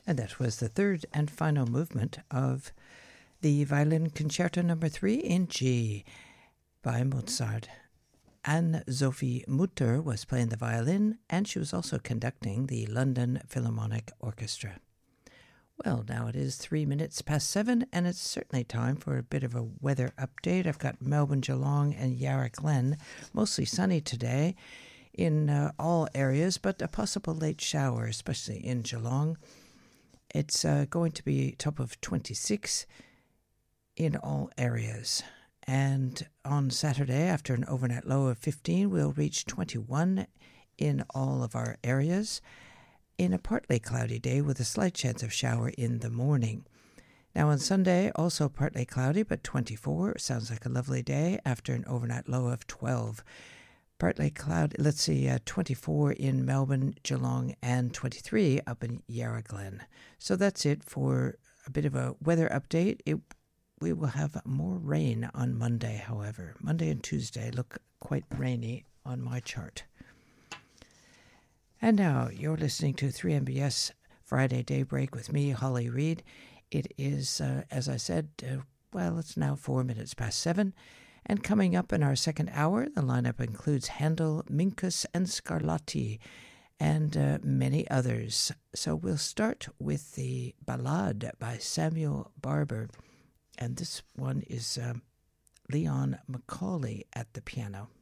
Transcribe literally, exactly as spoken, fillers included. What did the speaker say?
And that was the third and final movement of the Violin Concerto Number three in G by Mozart. Anne-Sophie Mutter was playing the violin, and she was also conducting the London Philharmonic Orchestra. Well, now it is three minutes past seven, and it's certainly time for a bit of a weather update. I've got Melbourne, Geelong, and Yarra Glen. Mostly sunny today in uh, all areas, but a possible late shower, especially in Geelong. It's uh, going to be top of twenty-six in all areas. And on Saturday, after an overnight low of fifteen, we'll reach twenty-one in all of our areas in a partly cloudy day with a slight chance of shower in the morning. Now on Sunday, also partly cloudy, but twenty-four. Sounds like a lovely day after an overnight low of twelve. Partly cloudy, let's see, uh, twenty-four in Melbourne, Geelong, and twenty-three up in Yarra Glen. So that's it for a bit of a weather update. It, we will have more rain on Monday, however. Monday and Tuesday look quite rainy on my chart. And now you're listening to three M B S Friday Daybreak with me, Holly Reid. It is, uh, as I said, uh, well, it's now four minutes past seven. And coming up in our second hour, the lineup includes Handel, Minkus, and Scarlatti, and uh, many others. So we'll start with the Ballade by Samuel Barber. And this one is um, Leon Macaulay at the piano.